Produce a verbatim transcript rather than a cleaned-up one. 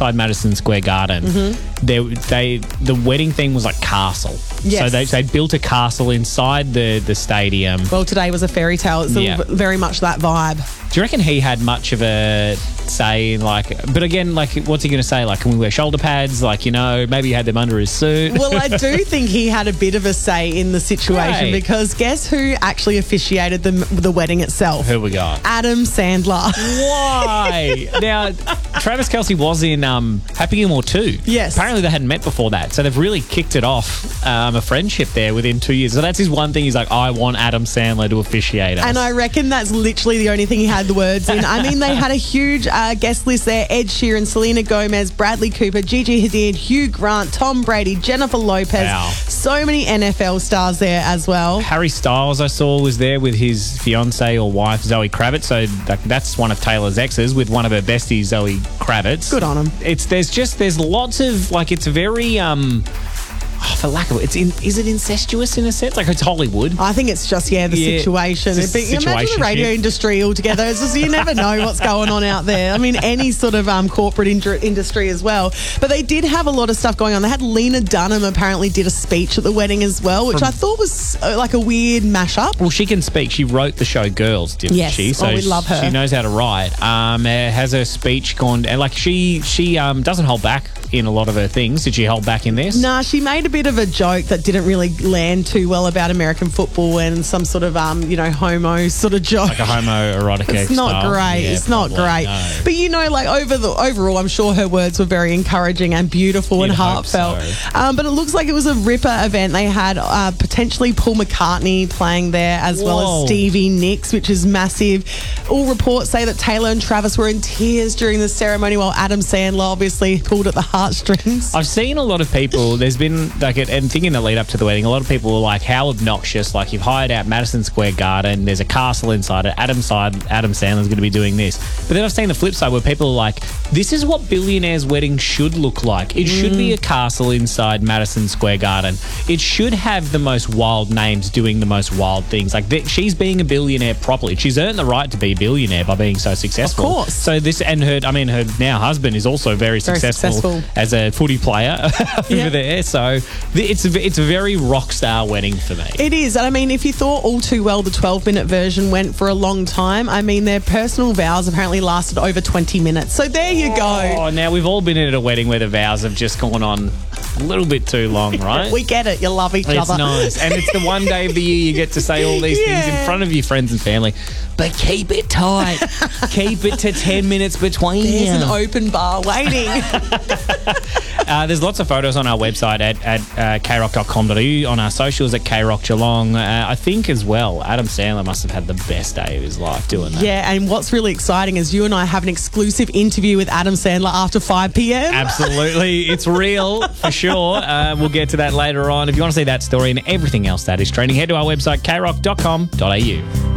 inside Madison Square Garden, mm-hmm. they, they the wedding theme was like castle. Yes. So they, they built a castle inside the, the stadium. Well, today was a fairy tale. It's Yeah. a, very much that vibe. Do you reckon he had much of a say in, like, but again, like, what's he going to say? Like, can we wear shoulder pads? Like, you know, maybe he had them under his suit. Well, I do think he had a bit of a say in the situation Right. because guess who actually officiated the, the wedding itself? Who we got? Adam Sandler. Why? Now, Travis Kelce was in um, Happy Gilmore two. Yes. Apparently they hadn't met before that, so they've really kicked it off, um, a friendship there within two years. So that's his one thing. He's like, I want Adam Sandler to officiate us. And I reckon that's literally the only thing he had the words in. I mean, they had a huge uh, guest list there. Ed Sheeran, Selena Gomez, Bradley Cooper, Gigi Hadid, Hugh Grant, Tom Brady, Jennifer Lopez. Wow. So many N F L stars there as well. Harry Styles, I saw, was there with his fiancee or wife, Zoe Kravitz. So that, that's one of Taylor's exes with one of her besties, Zoe Kravitz. Good on him. It's there's just there's lots of, like, it's very um. Oh, for lack of it, it's in, is it incestuous in a sense? Like, it's Hollywood. I think it's just, yeah, the Yeah, situation. it's a But imagine the radio situationship. industry altogether. It's just, you never know what's going on out there. I mean, any sort of um, corporate in- industry as well. But they did have a lot of stuff going on. They had Lena Dunham apparently did a speech at the wedding as well, which From- I thought was uh, like a weird mashup. Well, she can speak. She wrote the show Girls, didn't Yes. she? Oh, we love her. She knows how to write. Um, uh, has her speech gone, and like she she um doesn't hold back in a lot of her things. Did she hold back in this? Nah, she made a bit of a joke that didn't really land too well about American football and some sort of, um, you know, homo sort of joke. Like a homoerotic. It's not great. Yeah, it's not probably, great. no. But, you know, like over the overall, I'm sure her words were very encouraging and beautiful You'd and hope heartfelt. so. Um, but it looks like it was a ripper event. They had uh, potentially Paul McCartney playing there as well Whoa. as Stevie Nicks, which is massive. All reports say that Taylor and Travis were in tears during the ceremony while Adam Sandler obviously pulled at the heartstrings. I've seen a lot of people, there's been, like, and thinking the lead up to the wedding, a lot of people were like, how obnoxious, like, you've hired out Madison Square Garden, there's a castle inside it, Adam, side, Adam Sandler's going to be doing this. But then I've seen the flip side where people are like, this is what billionaires' weddings should look like. It should be a castle inside Madison Square Garden. It should have the most wild names doing the most wild things. Like, th- she's being a billionaire properly. She's earned the right to be a billionaire by being so successful. Of course. So this, and her, I mean, her now husband is also very, Very successful, successful. as a footy player over Yeah. there. So th- it's a, it's a very rock star wedding for me. It is. And I mean, if you thought all too well the twelve minute version went for a long time, I mean, their personal vows apparently lasted over twenty minutes. So there you go. Oh, now we've all been at a wedding where the vows have just gone on a little bit too long, right? We get it. You love each It's other. nice. And it's the one day of the year you get to say all these things in Yeah. front of your friends and family. But keep it tight. Keep it to ten minutes between There's you. an open bar waiting. Uh, there's lots of photos on our website at, at uh, k rock dot com dot a u, on our socials at K Rock Geelong. Uh, I think as well, Adam Sandler must have had the best day of his life doing that. Yeah, and what's really exciting is you and I have an exclusive interview with Adam Sandler after five p.m. Absolutely. It's real, for sure. Uh, we'll get to that later on. If you want to see that story and everything else that is trending, head to our website, k rock dot com dot a u.